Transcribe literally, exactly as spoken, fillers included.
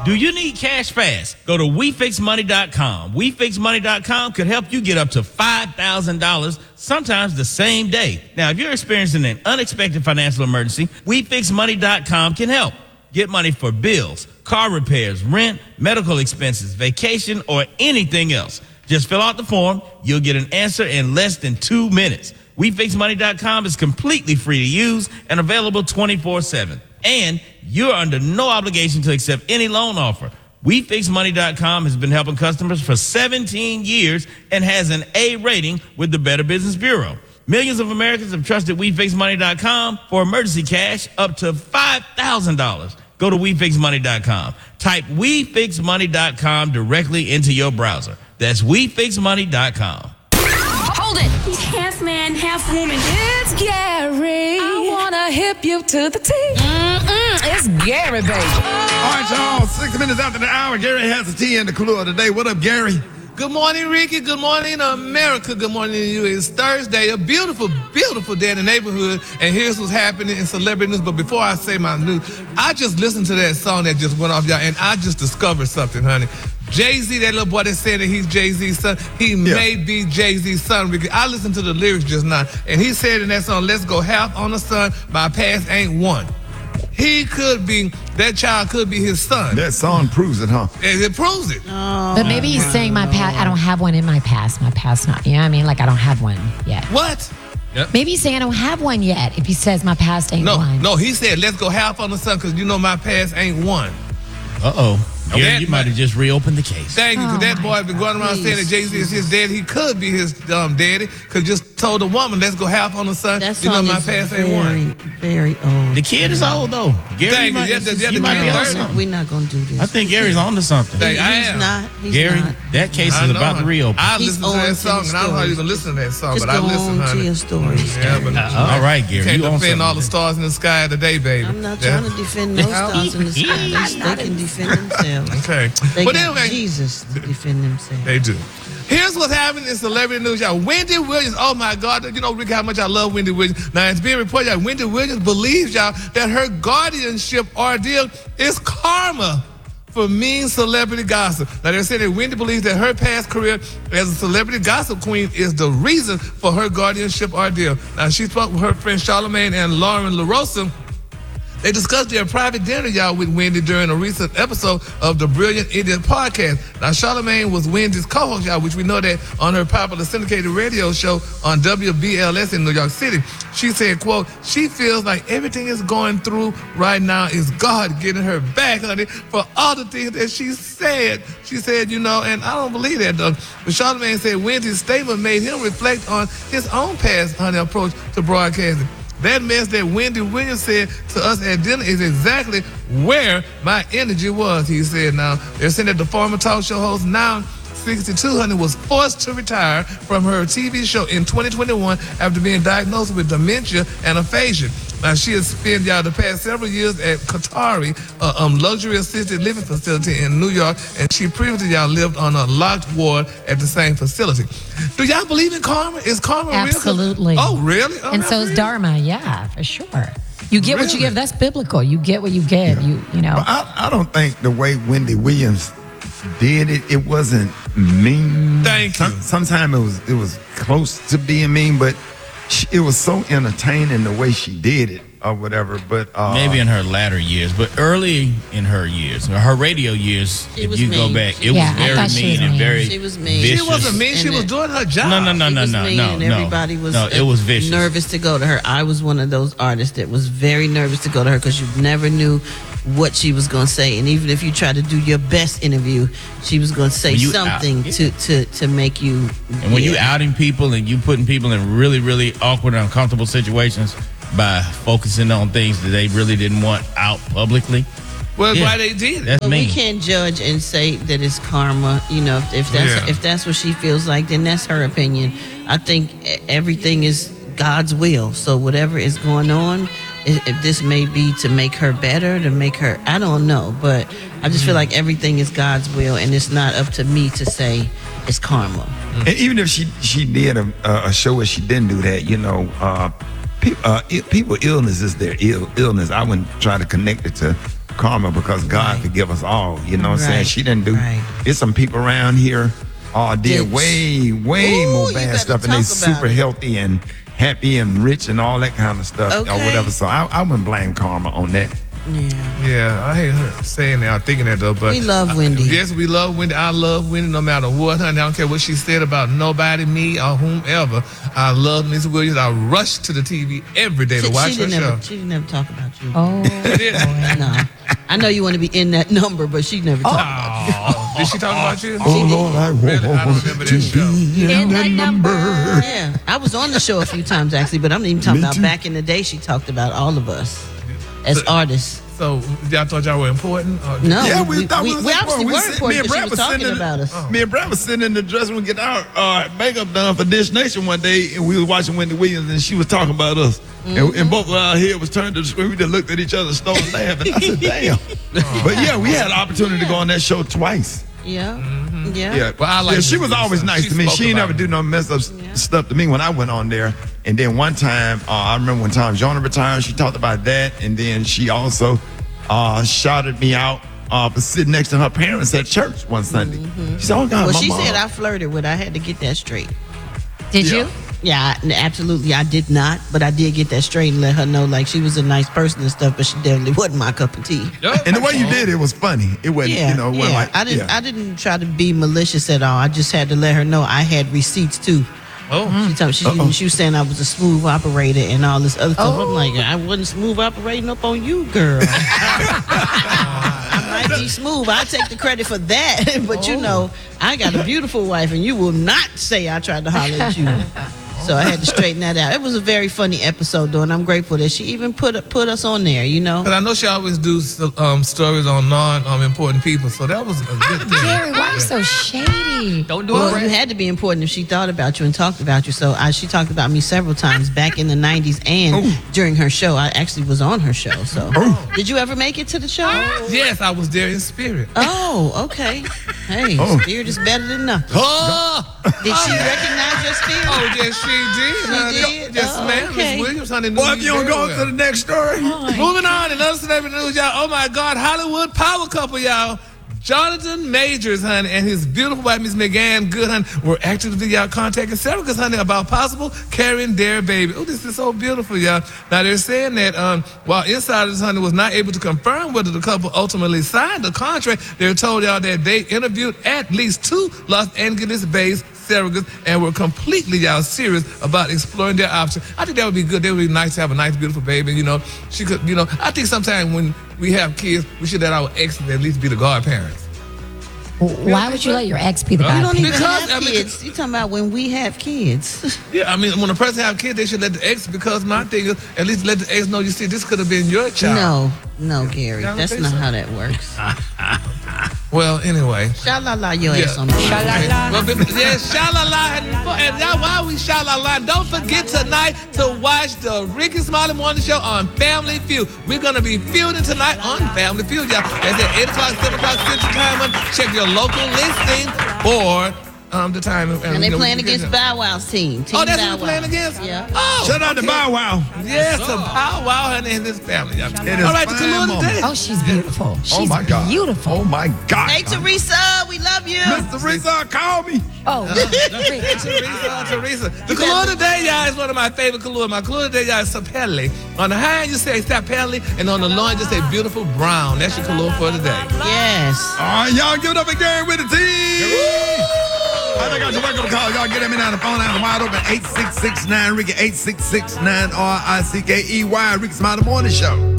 Do you need cash fast? Go to we fix money dot com. we fix money dot com could help you get up to five thousand dollars, sometimes the same day. Now, if you're experiencing an unexpected financial emergency, we fix money dot com can help. Get money for bills, car repairs, rent, medical expenses, vacation, or anything else. Just fill out the form. You'll get an answer in less than two minutes. we fix money dot com is completely free to use and available twenty-four seven. And you're under no obligation to accept any loan offer. we fix money dot com has been helping customers for seventeen years and has an A rating with the Better Business Bureau. Millions of Americans have trusted we fix money dot com for emergency cash up to five thousand dollars. Go to we fix money dot com. Type we fix money dot com directly into your browser. That's we fix money dot com. Hold it. He's half man, half woman. It's Gary. I wanna hip you to the T. Mm-mm, it's Gary, baby. All right, y'all. Six minutes after the hour, Gary has the tea and the clue of the day. What up, Gary? Good morning, Ricky. Good morning, America. Good morning to you. It's Thursday, a beautiful, beautiful day in the neighborhood. And here's what's happening in celebrity news. But before I say my news, I just listened to that song that just went off, y'all, and I just discovered something, honey. Jay-Z, that little boy that said that he's Jay-Z's son, he yeah. may be Jay-Z's son, Ricky. I listened to the lyrics just now, and he said in that song, let's go half on the son, my past ain't one. He could be, that child could be his son. That song proves it, huh? And it proves it. Oh, but maybe he's saying my past, I don't have one in my past. My past not, you know what I mean? Like I don't have one yet. What? Yep. Maybe he's saying I don't have one yet if he says my past ain't no, one. No, he said let's go half on the son because you know my past ain't one. Uh-oh. Yeah, you might have just reopened the case. Thank you, because oh that boy has been going around please. saying that Jay-Z is his daddy. He could be his um, daddy, because just told the woman, let's go half on the son. That you know, song my is past very, ain't one. very old. The kid is old, though. Gary Thank might, you. Yeah, the- yeah, he the might be kid on is something. We're not going to do this. I think Gary's on to something. Thank- I he's am. not. He's Gary, not. that case I is know, about to honey. reopen. I He's listened to on that to song, the and I don't know how you stories. can listen to that song, Just but I go listen, on to honey. your stories. Yeah, but Uh, all right, Gary, can't you on defend all something. the stars in the sky today, baby. I'm not Yeah. trying to defend no stars in the sky. They, they can defend themselves. Okay. They But got anyway, Jesus to defend themselves. they do. Here's what's happening in celebrity news, y'all. Wendy Williams, oh my God, you know, Rick, how much I love Wendy Williams. Now, it's being reported, y'all, Wendy Williams believes, y'all, that her guardianship ordeal is karma for mean celebrity gossip. Now, they're saying that Wendy believes that her past career as a celebrity gossip queen is the reason for her guardianship ordeal. Now, she spoke with her friend Charlamagne and Lauren LaRosa. They discussed their private dinner, y'all, with Wendy during a recent episode of the Brilliant Idiot podcast. Now, Charlamagne was Wendy's co-host, y'all, which we know that on her popular syndicated radio show on W B L S in New York City. She said, quote, she feels like everything is going through right now is God getting her back, honey, for all the things that she said. She said, you know, and I don't believe that, though. But Charlamagne said Wendy's statement made him reflect on his own past, honey, approach to broadcasting. That mess that Wendy Williams said to us at dinner is exactly where my energy was, he said. Now, they're saying that the former talk show host, now sixty-two, honey, was forced to retire from her T V show in twenty twenty-one after being diagnosed with dementia and aphasia. Now, she has spent, y'all, the past several years at Qatari, a um, luxury assisted living facility in New York, and she previously, y'all, lived on a locked ward at the same facility. Do y'all believe in karma? Is karma Absolutely. real? Oh, really? Oh, and so is really? Dharma, yeah, for sure. You get what you Really? give. That's biblical. You get what you give. You you know. But I, I don't think the way Wendy Williams did it, it wasn't mean. Thank you. Some, sometimes it was it was close to being mean, but she, it was so entertaining the way she did it or whatever. But uh, Maybe in her latter years, but early in her years, her radio years, She if was you go mean. back, it Yeah, I was very thought she mean was and mean. very She was mean. vicious. She wasn't mean. She And was it- doing her job. No, no, no, It no, was no, mean, no, and no. everybody was no, it was vicious. nervous to go to her. I was one of those artists that was very nervous to go to her because you never knew what she was going to say, and even if you tried to do your best interview, she was going to say When you something out- yeah. to, to to make you. And when you yeah. outing people and you putting people in really, really awkward and uncomfortable situations by focusing on things that they really didn't want out publicly, Well, Yeah. why they did it. that's But mean. we can't judge and say that it's karma. You know, if, if that's Yeah. if that's what she feels like, then that's her opinion. I think e- everything is God's will. So whatever is going on, i- if this may be to make her better, to make her, I don't know, but I just feel like everything is God's will, and it's not up to me to say it's karma. and even if she she did a, a show where she didn't do that, you know, uh, pe- uh, i- people illness is their Ill, illness. I wouldn't try to connect it to karma because God Right. forgive us all. You know what I'm saying? Right. She didn't do. Right. There's some people around here uh, did Did- way, way Ooh, more you bad better stuff, and talk they about super it. healthy and happy and rich and all that kind of stuff or Okay. whatever. So I, I wouldn't blame karma on that. Yeah. Yeah, I hate her saying that, I'm thinking that though, but We love Wendy. Yes, we love Wendy. I love Wendy no matter what, honey. I don't care what she said about nobody, me, or whomever. I love Miss Williams. I rush to the T V every day She, to watch she her didn't show. never, she didn't never talk about you. Oh, No. I know you want to be in that number, but she never talked about you. Oh, did she talk about you? Oh Lord, I Really? I don't want remember to this show. be in that number. Yeah, I was on the show a few times actually, but I'm not even talking Me about too. back in the day. She talked about all of us as artists. So y'all thought y'all were important? Or- No, Yeah, we, we, thought we, we, was we important. obviously We were sit- me important and because she Brad was was talking sitting in- about us. Me and Brad was sitting in the dressing room getting our uh, makeup done for Dish Nation one day, and we was watching Wendy Williams, and she was talking about us. And, Mm-hmm. and both of our head was turned to the screen. We just looked at each other, started laughing. I said, "Damn!" But yeah, we had an opportunity to go on that show twice. Yeah, Mm-hmm. yeah. Yeah, Well, I like yeah, she Wendy was always Williams. nice She to me. spoke She ain't about never it. do no mess up s- Yeah. stuff to me when I went on there. And then one time, uh, I remember one time Jonah retired. She talked about that, and then she also uh, shouted me out uh, for sitting next to her parents at church one Sunday. She said, "Oh God, Well, my she mom." said I flirted with her. I had to get that straight. did Yeah. you? Yeah, I, absolutely. I did not, but I did get that straight and let her know like she was a nice person and stuff, but she definitely wasn't my cup of tea. Yup. And the way you did it was funny. It wasn't, Yeah, you know, it wasn't yeah. like I didn't. yeah. I didn't try to be malicious at all. I just had to let her know I had receipts too. Oh, She told me she, Uh-oh. she was saying I was a smooth operator and all this other stuff. I'm like, I wasn't smooth operating up on you, girl. I might be smooth. I take the credit for that, but you know, I got a beautiful wife, and you will not say I tried to holler at you. So I had to straighten that out. It was a very funny episode, though, and I'm grateful that she even put put us on there. You know, but I know she always do um, stories on non-important people, so that was a good thing. Gary, why are you so shady? Don't do well, it. you had to be important if she thought about you and talked about you. So I, she talked about me several times back in the nineties and during her show. I actually was on her show. So did you ever make it to the show? Yes, I was there in spirit. Oh, okay. Hey, Oh. spirit is better than nothing. Oh, Did she recognize your spirit? oh yes, she did. honey. did? Yes, Oh, ma'am. okay. Miss Williams, honey. knew Well, if me you don't very go well. to the next story. Moving on, another celebrity news, y'all. Oh my God, Hollywood power couple, y'all. Jonathan Majors, honey, and his beautiful wife, Miss Megan Good, honey, were actively y'all contacting Sarah, honey, about possible carrying their baby. Oh, this is so beautiful, y'all. Now they're saying that um, while insiders, honey, was not able to confirm whether the couple ultimately signed the contract, they're told y'all that they interviewed at least two Los Angeles-based surrogates and were completely y'all serious about exploring their option. I think that would be good. That would be nice to have a nice, beautiful baby. You know, she could. You know, I think sometimes when we have kids, we should let our exes at least be the godparents. Why would you let your ex be the You You don't godparent? even Because, have I mean- kids. You talking about when we have kids? Yeah, I mean, when a person have kids, they should let the ex. Because my thing is, at least let the ex know. You see, this could have been your child. No, no, Gary. Y'all don't That's think not so? how that works. Well, anyway. Sha-la-la your Yeah. ass on the Sha-la-la. Well, but- yeah, sha-la-la. And, and now while we sha-la-la, don't forget tonight to watch the Ricky Smiley Morning Show on Family Feud. We're going to be feuding tonight on Family Feud, y'all. That's at eight o'clock, seven o'clock Central Time. Check your local listing or um, the time. And they playing against Bow Wow's team. team Oh, that's Bow what we're playing Wow. against? Yeah. Oh, Shout out to okay. Bow Wow. Yes, to Bow Wow and his family. Y'all. It is All right, the fine Kahlua moment. today. Oh, she's beautiful. She's Oh my God. beautiful. Oh my God. Hey, Teresa, we love you. Mister Rizzo, call me. Oh, Teresa, Teresa. The Kahlua today, y'all, is one of my favorite Kahlua. My Kahlua today, y'all, is Sapelli. On the high end, you say Sapelli, and on the low end, you say beautiful brown. That's your Kahlua for today. Yes. All right, y'all give it up again with the team. I think I got your wake up call. Y'all get me down the phone line wide open. eight six six nine Ricky, eight six six nine R I C K E Y, Ricky Smiley Morning Show.